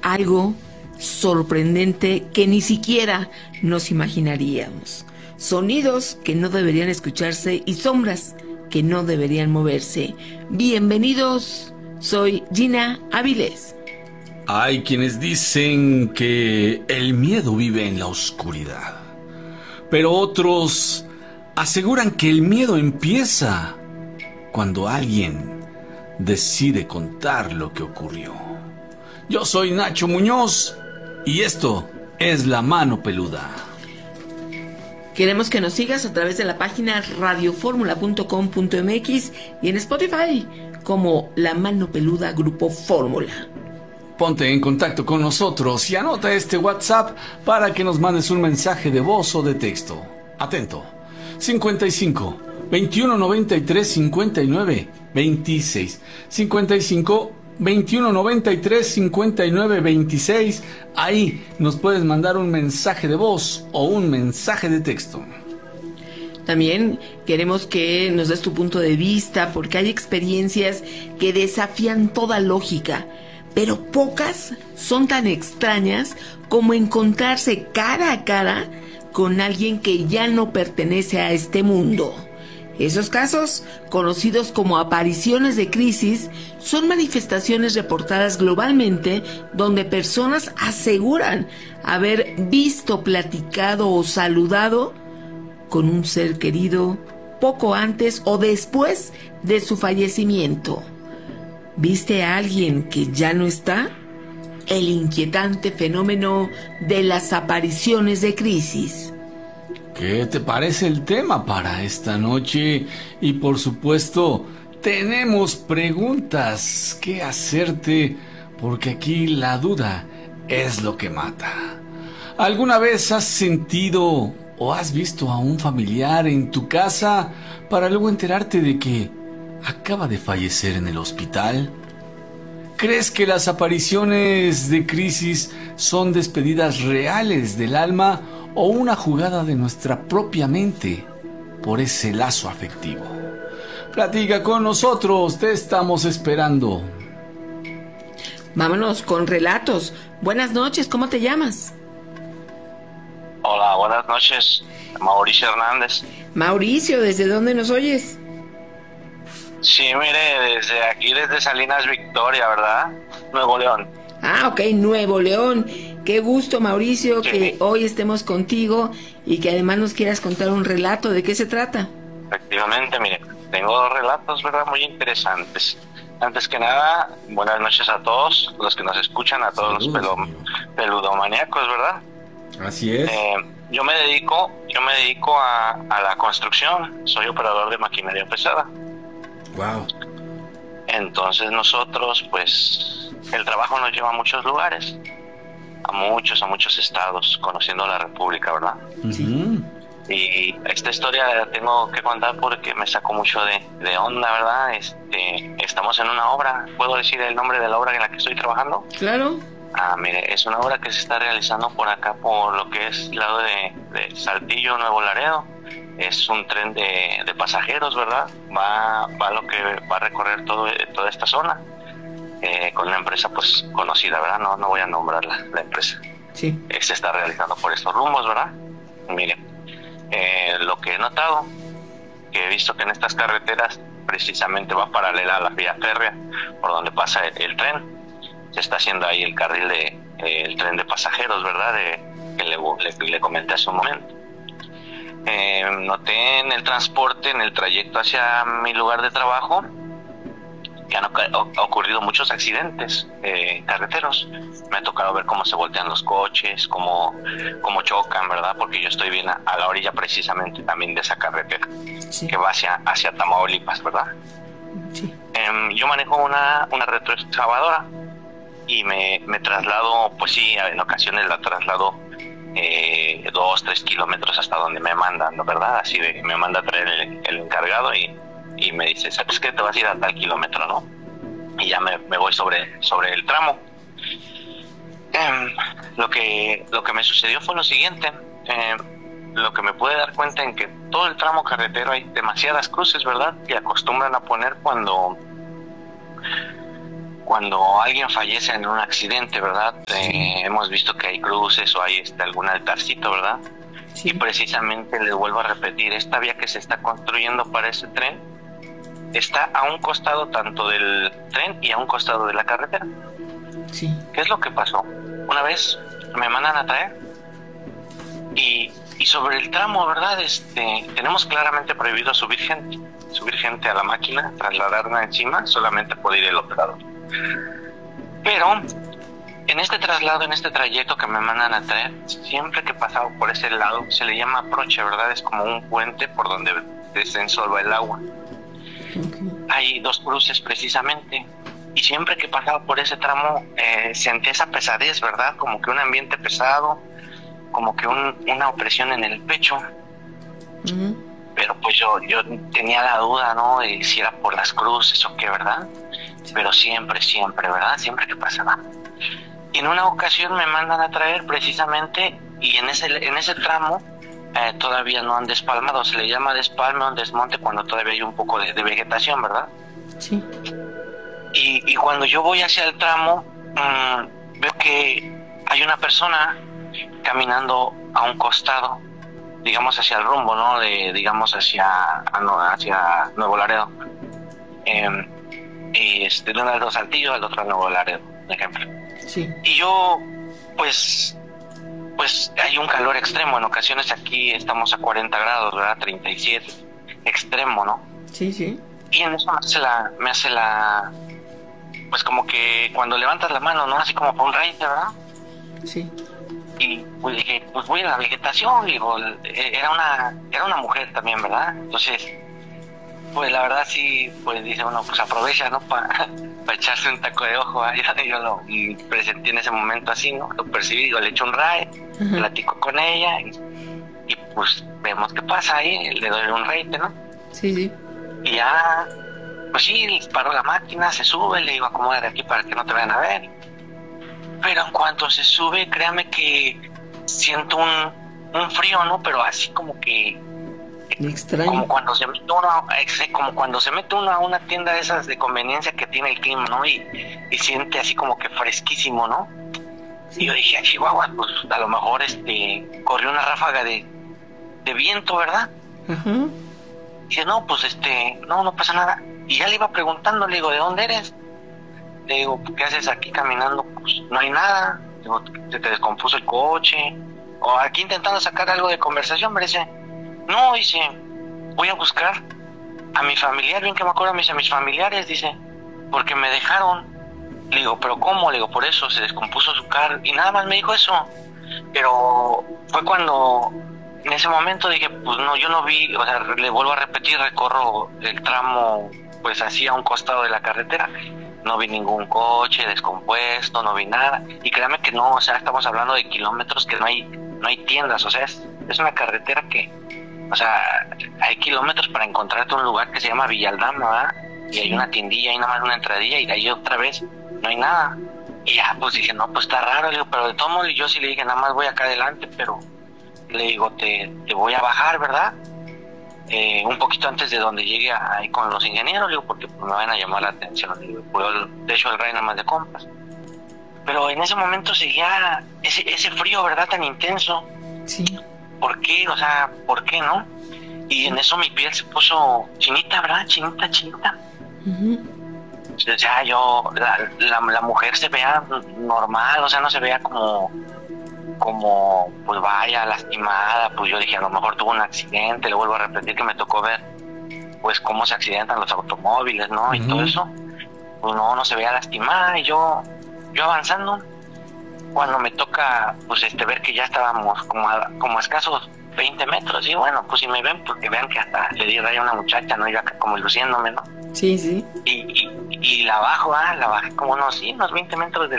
algo sorprendente que ni siquiera nos imaginaríamos. Sonidos que no deberían escucharse y sombras que no deberían moverse. Bienvenidos, soy Gina Avilés. Hay quienes dicen que el miedo vive en la oscuridad, pero otros aseguran que el miedo empieza cuando alguien decide contar lo que ocurrió. Yo soy Nacho Muñoz y esto es La Mano Peluda. Queremos que nos sigas a través de la página radioformula.com.mx y en Spotify como La Mano Peluda Grupo Fórmula. Ponte en contacto con nosotros y anota este WhatsApp para que nos mandes un mensaje de voz o de texto. Atento. 55 21 93 59 26. 55 21 93 59 26. Ahí nos puedes mandar un mensaje de voz o un mensaje de texto. También queremos que nos des tu punto de vista, porque hay experiencias que desafían toda lógica, pero pocas son tan extrañas como encontrarse cara a cara con alguien que ya no pertenece a este mundo. Esos casos, conocidos como apariciones de crisis, son manifestaciones reportadas globalmente donde personas aseguran haber visto, platicado o saludado con un ser querido poco antes o después de su fallecimiento. ¿Viste a alguien que ya no está? El inquietante fenómeno de las apariciones de crisis. ¿Qué te parece el tema para esta noche? Y por supuesto, tenemos preguntas que hacerte, porque aquí la duda es lo que mata. ¿Alguna vez has sentido o has visto a un familiar en tu casa para luego enterarte de que acaba de fallecer en el hospital? ¿Crees que las apariciones de crisis son despedidas reales del alma o una jugada de nuestra propia mente por ese lazo afectivo? Platica con nosotros, te estamos esperando. Vámonos con relatos. Buenas noches, ¿cómo te llamas? Hola, buenas noches. Mauricio Hernández. Mauricio, ¿desde dónde nos oyes? Sí, mire, desde Salinas Victoria, ¿verdad? Nuevo León. Ah, ok, Nuevo León. Qué gusto, Mauricio, Sí. que hoy estemos contigo y que además nos quieras contar un relato. ¿De qué se trata? Efectivamente, mire, tengo dos relatos, ¿verdad? Muy interesantes. Antes que nada, buenas noches a todos los que nos escuchan, a todos Saludos, los peludomaníacos, ¿verdad? Así es. Yo me dedico a la construcción. Soy operador de maquinaria pesada. Wow. Entonces nosotros, pues, el trabajo nos lleva a muchos lugares, a muchos estados, conociendo la República, ¿verdad? Sí. Y esta historia la tengo que contar porque me sacó mucho de onda, ¿verdad? Estamos en una obra. ¿Puedo decir el nombre de la obra en la que estoy trabajando? Claro. Mire, es una obra que se está realizando por acá, por lo que es el lado de Saltillo, Nuevo Laredo. Es un tren de pasajeros, ¿verdad? Va a recorrer toda esta zona con una empresa pues conocida, ¿verdad? No voy a nombrar la empresa. Sí. Se está realizando por estos rumbos, ¿verdad? Mire, lo que he notado, que he visto que en estas carreteras precisamente va paralela a la vía férrea por donde pasa el tren. Se está haciendo ahí el carril el tren de pasajeros, ¿verdad? Que le comenté hace un momento. Noté en el transporte, en el trayecto hacia mi lugar de trabajo, que han ocurrido muchos accidentes carreteros. Me ha tocado ver cómo se voltean los coches, cómo chocan, ¿verdad? Porque yo estoy bien a la orilla precisamente también de esa carretera, Sí. que va hacia Tamaulipas, ¿verdad? Sí. Yo manejo una retroexcavadora y me traslado, pues sí, en ocasiones la traslado 2-3 kilómetros hasta donde me mandan, ¿no? ¿Verdad? Así de, me manda a traer el encargado y me dice, ¿sabes qué? Te vas a ir a tal kilómetro, ¿no? Y ya me voy sobre el tramo. Lo que me sucedió fue lo siguiente. Lo que me pude dar cuenta en que todo el tramo carretero hay demasiadas cruces, ¿verdad? Que acostumbran a poner cuando cuando alguien fallece en un accidente, ¿verdad? Hemos visto que hay cruces o hay algún altarcito, ¿verdad? Sí. Y precisamente les vuelvo a repetir, esta vía que se está construyendo para ese tren está a un costado tanto del tren y a un costado de la carretera. Sí. ¿Qué es lo que pasó? Una vez me mandan a traer y sobre el tramo, ¿verdad? Tenemos claramente prohibido subir gente a la máquina, trasladarla encima, solamente puede ir el operador. Pero en este traslado, en este trayecto que me mandan a traer, siempre que pasaba por ese lado, se le llama aproche, ¿verdad? Es como un puente por donde desensolva el agua. Okay. Hay 2 cruces precisamente, y siempre que pasaba por ese tramo sentía esa pesadez, ¿verdad? Como que un ambiente pesado, como que una opresión en el pecho. Uh-huh. Pero pues yo tenía la duda, ¿no? De si era por las cruces o qué, ¿verdad? Pero siempre, ¿verdad? Siempre que pasaba. Y en una ocasión me mandan a traer precisamente, y en ese tramo todavía no han despalmado, se le llama despalme o desmonte cuando todavía hay un poco de vegetación, ¿verdad? Sí. Y cuando yo voy hacia el tramo, veo que hay una persona caminando a un costado, digamos hacia el rumbo, ¿no? Digamos hacia Nuevo Laredo. Y de uno de los Saltillo al otro Nuevo Laredo, por ejemplo. Sí. Y yo, pues hay un calor extremo. En ocasiones aquí estamos a 40 grados, ¿verdad? 37. Extremo, ¿no? Sí, sí. Y en eso me hace la pues como que cuando levantas la mano, ¿no? Así como para un raite, ¿verdad? Sí. Y pues dije, pues voy a la vegetación, digo, era una mujer también, ¿verdad? Entonces, pues la verdad sí, pues dice uno, pues aprovecha, ¿no? Para echarse un taco de ojo. Yo lo presenté en ese momento así, ¿no? Lo percibí, digo, le echo un raid, platico con ella y pues vemos qué pasa ahí, le doy un raite, ¿no? Sí, sí. Y ya, pues sí, paró la máquina, se sube, le digo, acomódate aquí para que no te vayan a ver. Pero en cuanto se sube, créame que siento un frío, ¿no? Pero así como que extraño. Como cuando se mete uno a una tienda de esas de conveniencia que tiene el clima, ¿no? Y siente así como que fresquísimo, ¿no? Sí. Y yo dije, Chihuahua, pues a lo mejor corrió una ráfaga de viento, ¿verdad? Uh-huh. Y dice, no, pues no pasa nada. Y ya le iba preguntando, le digo, ¿de dónde eres? Le digo, ¿qué haces aquí caminando? Pues no hay nada. Digo, se te descompuso el coche. O aquí intentando sacar algo de conversación, me dice, no, dice, voy a buscar a mi familiar, bien que me acuerdo, me dice, a mis familiares, dice, porque me dejaron. Le digo, ¿pero cómo? Le digo, por eso, se descompuso su carro. Y nada más me dijo eso. Pero fue cuando, en ese momento dije, pues no, yo no vi, o sea, le vuelvo a repetir, recorro el tramo, pues así a un costado de la carretera. No vi ningún coche descompuesto, no vi nada. Y créame que no, o sea, estamos hablando de kilómetros que no hay tiendas, o sea, es una carretera que, o sea, hay kilómetros para encontrarte un lugar que se llama Villaldama, ¿verdad? Y hay una tiendilla, hay nada más una entradilla y de ahí otra vez no hay nada. Y ya, pues dije, no, pues está raro, le digo, pero de todo modo yo sí le dije, nada más voy acá adelante, pero le digo, te voy a bajar, ¿verdad? Un poquito antes de donde llegue ahí con los ingenieros, digo, porque pues, me van a llamar la atención, digo, de hecho el rey nada más de compras. Pero en ese momento seguía ese frío, ¿verdad? Tan intenso. Sí. ¿Por qué? O sea, ¿por qué no? Y en eso mi piel se puso chinita, ¿verdad? Chinita. Uh-huh. O sea, la mujer se vea normal, o sea, no se vea como pues vaya, lastimada. Pues yo dije, a lo mejor tuvo un accidente. Le vuelvo a repetir que me tocó ver pues cómo se accidentan los automóviles, ¿no? Uh-huh. Y todo eso, pues no se veía lastimada. Y yo avanzando, cuando me toca pues ver que ya estábamos como a escasos 20 metros, y bueno, pues si me ven, porque vean que hasta le di raya a una muchacha, ¿no? Yo acá como luciéndome, ¿no? Sí, sí. Y la bajé como unos 20 metros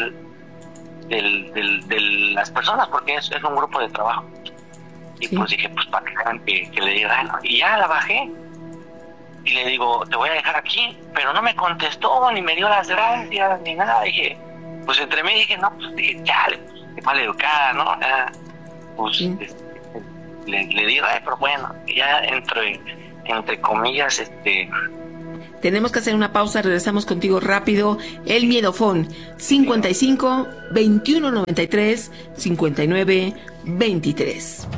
de las personas, porque es un grupo de trabajo. Y sí. Pues dije, pues para que vean que le di raya, ¿no? Y ya la bajé, y le digo, te voy a dejar aquí, pero no me contestó, ni me dio las gracias, ni nada. Dije, pues entre mí dije, no, pues dije, chale, qué mal educada, ¿no? Pues sí. Le digo, pero bueno, ya entre comillas, Tenemos que hacer una pausa, regresamos contigo rápido. El Miedofón, 55 21 93 59 23.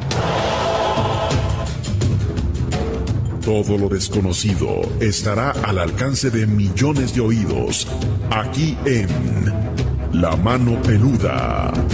Todo lo desconocido estará al alcance de millones de oídos, aquí en La Mano Peluda.